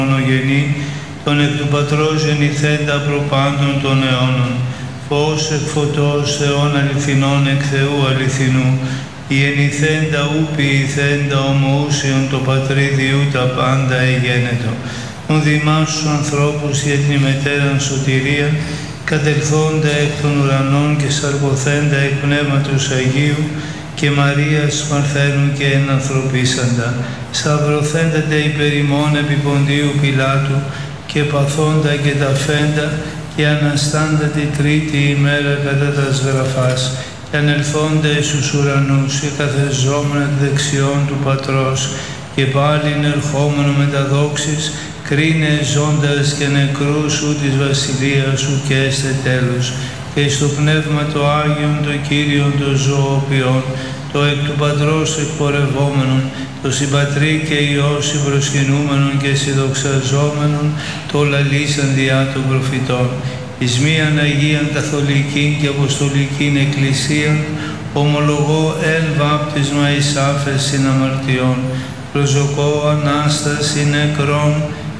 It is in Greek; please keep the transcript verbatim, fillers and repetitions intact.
μονογενή, τον εκ του Πατρός γεννηθέντα προπάντων των αιώνων, φως εκ φωτός Θεών αληθινών εκ Θεού αληθινού, γεννηθέντα ου ποιηθέντα ομοούσιον το πατρίδιου τα πάντα εγένετο. Τον δημάς στους ανθρώπους για την μετέραν σωτηρία, κατελθόντα εκ των ουρανών και σαρκωθέντα εκ Πνεύματος Αγίου και Μαρίας Παρθένου και ενανθρωπίσαντα, σταυρωθέντα τε υπερ ημών επί Ποντίου Πιλάτου και παθόντα και ταφέντα και αναστάντα τη τρίτη ημέρα κατά τας γραφάς και ανελθόντα εις τους ουρανούς και καθεζόμενα δεξιών του Πατρός και πάλιν ερχόμενο με τα δόξης κρίνε ζώντας και νεκρούς σου της βασιλείας σου και έστε τέλος και στο Πνεύμα το Άγιον το Κύριον το ζωοποιών το εκ του Πατρός εκπορευόμενον, το συμπατρί και Υιό συμπροσκυνούμενον και συνδοξαζόμενον, το λαλήσαν διά των προφητών. Εις μίαν Αγίαν Καθολικήν και Αποστολικήν Εκκλησίαν, ομολογώ εν βάπτισμα εις άφεσιν αμαρτιών, προσδοκώ Ανάσταση νεκρών